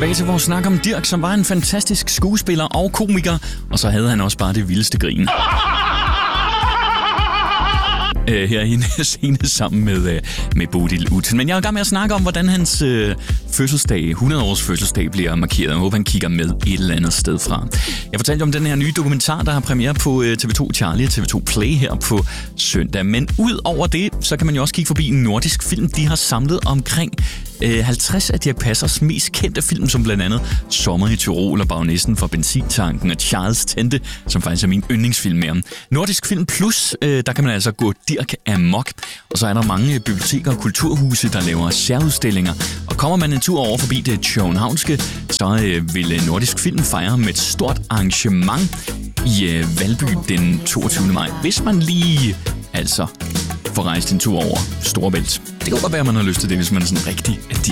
Tilbage til vores snak om Dirch, som var en fantastisk skuespiller og komiker, og så havde han også bare det vildeste grin. Her i en scene sammen med Bodil Udsen. Men jeg er i gang med at snakke om, hvordan hans fødselsdag, 100-års fødselsdag, bliver markeret. Jeg håber, han kigger med et eller andet sted fra. Jeg fortalte om den her nye dokumentar, der har premiere på TV2 Charlie og TV2 Play her på søndag. Men ud over det, så kan man jo også kigge forbi en nordisk film. De har samlet omkring 50 af Dirch Passers mest kendte film, som blandt andet Sommer i Tyrol og Baronessen fra Benzintanken og Charles Tente, som faktisk er min yndlingsfilm med ham. Nordisk Film Plus, der kan man altså gå Dirch amok. Og så er der mange biblioteker og kulturhuse, der laver særudstillinger. Og kommer man en tur over forbi det københavnske, så vil Nordisk Film fejre med et stort arrangement i Valby den 22. maj. Hvis man lige får rejst en tur over Storebælt. Det kan godt være, at man har lyst til det, hvis man er sådan rigtig